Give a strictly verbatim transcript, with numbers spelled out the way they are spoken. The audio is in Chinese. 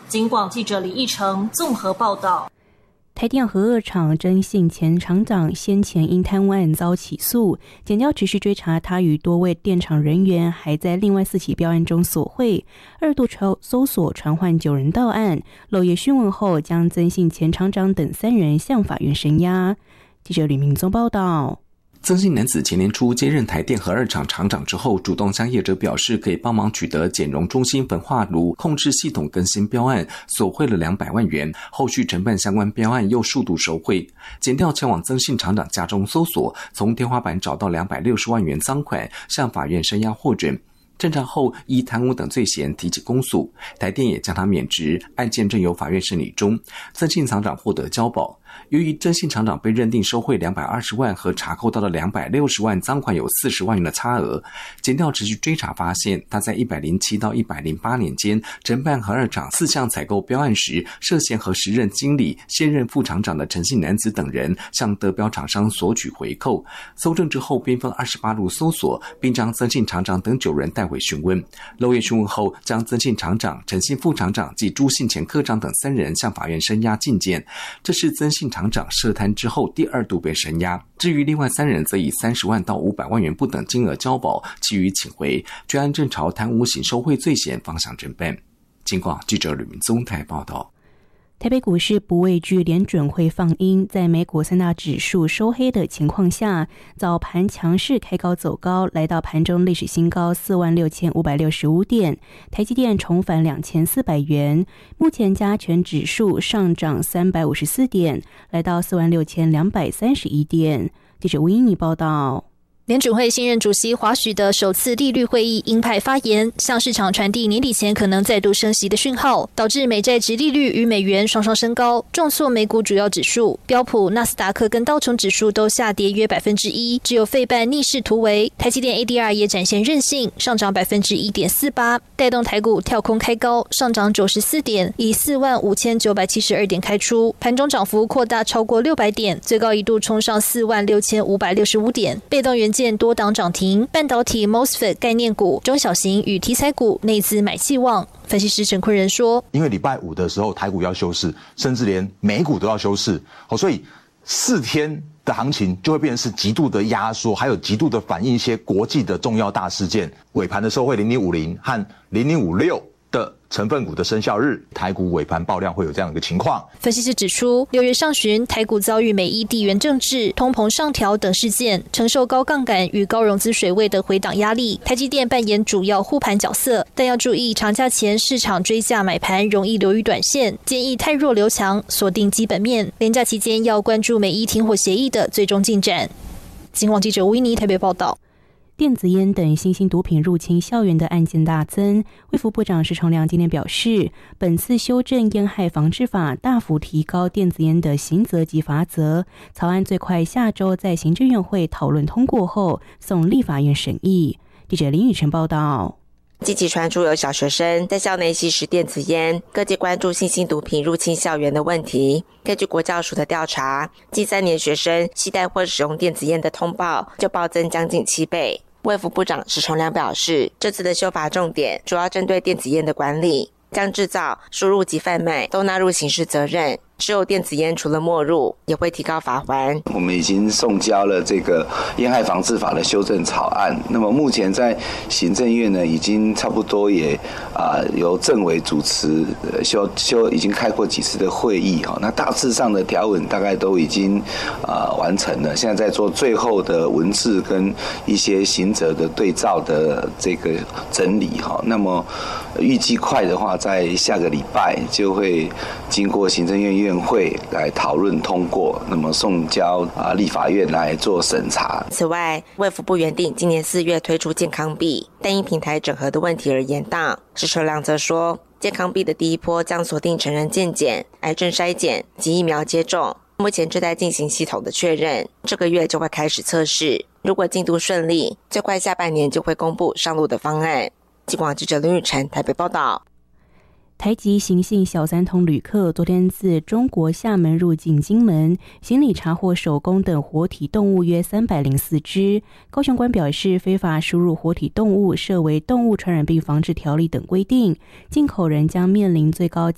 警广记者李义成综合报道。 台电核二厂征信前厂长先前因贪污案遭起诉，检调持续追查他与多位电厂人员还在另外四起标案中索贿，二度搜索传唤九人到案，漏夜讯问后将曾信前厂长等三人向法院声押。记者吕明宗报道。 曾姓男子前年初接任台电核二厂厂长之后，主动向业者表示可以帮忙取得减容中心焚化炉控制系统更新标案，索贿了两百万元，后续承办相关标案又数度受贿。检调前往曾姓厂长家中搜索，从天花板找到两百六十万元赃款，向法院声押获准。侦查后依贪污等罪嫌提起公诉，台电也将他免职，案件正由法院审理中。曾姓厂长获得交保。由于曾姓厂长被认定收贿两百二十万和查扣到的两百六十万赃款有四十万元的差额，检调持续追查发现，他在一百零七到一百零八年间承办核二厂四项采购标案时，涉嫌和时任经理、现任副厂长的陈姓男子等人向得标厂商索取回扣。搜证之后，兵分二十八路搜索，并将曾姓厂长等九人带回询问。漏夜讯问后，将曾姓厂长、陈姓副厂长及朱姓前科长等三人向法院声押禁见。这是曾姓厂长涉贪之后第二度被声押。至于另外三人则以三十万到五百万元不等金额交保，其余请回。专案正朝贪污行受贿罪嫌方向侦办。警广记者吕明宗台报道。 台北股市不畏惧联准会放鹰，在美股三大指数收黑的情况下，早盘强势开高走高，来到盘中历史新高四万六千五百六十五点，台积电重返两千四百元。目前加权指数上涨三百五十四点，来到四万六千两百三十一点。记者吴英妮报道。 联准会新任主席华许的首次利率会议鹰派发言，向市场传递年底前可能再度升息的讯号，导致美债殖利率与美元双双升高，重挫美股主要指数。标普、纳斯达克跟道琼指数都下跌约百分之一，只有费半逆势突围。台积电 A D R 也展现韧性，上涨百分之一点四八，带动台股跳空开高，上涨九十四点，以四万五千九百七十二点开出，盘中涨幅扩大超过六百点，最高一度冲上四万六千五百六十五点。被动元件多档涨停，半导体 M O S F E T 概念股、中小型与题材股内资买气旺。分析师陈坤仁说， 因为礼拜五的时候台股要休市，甚至连美股都要休市，所以四天的行情就会变成是极度的压缩，还有极度的反映一些国际的重要大事件。尾盘的时候会零零五零和零零五六的成分股的生效日，台股尾盘爆量会有这样一个情况。 分析师指出，六月上旬台股遭遇美伊地缘政治、通膨上调等事件，承受高杠杆与高融资水位的回档压力。台积电扮演主要护盘角色，但要注意长假前市场追价买盘容易流于短线，建议太弱留强，锁定基本面。连假期间要关注美伊停火协议的最终进展。警广记者吴依妮台北报道。 电子烟等新兴毒品入侵校园的案件大增，卫福部长施崇良今天表示，本次修正烟害防治法大幅提高电子烟的刑责及罚则，草案最快下周在行政院会讨论通过后送立法院审议。记者林宇晨报道。 近期传出有小学生在校内吸食电子烟，各界关注新兴毒品入侵校园的问题。根据国教署的调查，近三年学生携带或使用电子烟的通报就暴增将近七倍。卫福部长施崇良表示，这次的修法重点主要针对电子烟的管理，将制造、输入及贩卖都纳入刑事责任。持有电子烟除了没入，也会提高罚锾。 我们已经送交了这个烟害防治法的修正草案，那么目前在行政院呢，已经差不多也啊、呃、由政委主持呃修修已经开过几次的会议哈，那大致上的条文大概都已经啊、呃、完成了，现在在做最后的文字跟一些刑责的对照的这个整理哈，那么预计快的话，在下个礼拜就会经过行政院院会来讨论通过，那么送交啊立法院来做审查。 此外，卫福部原定今年四月推出健康币，但因平台整合的问题而延宕。施崇良则说，健康币的第一波将锁定成人健检、癌症筛检及疫苗接种，目前正在进行系统的确认，这个月就会开始测试。如果进度顺利，最快下半年就会公布上路的方案。警广记者林宇晨台北报道。 台籍邢姓小三通旅客昨天自中国厦门入境金门，行李查获手工等活体动物约三百零四只。高雄官表示，非法输入活体动物涉为动物传染病防治条例等规定，进口人将面临最高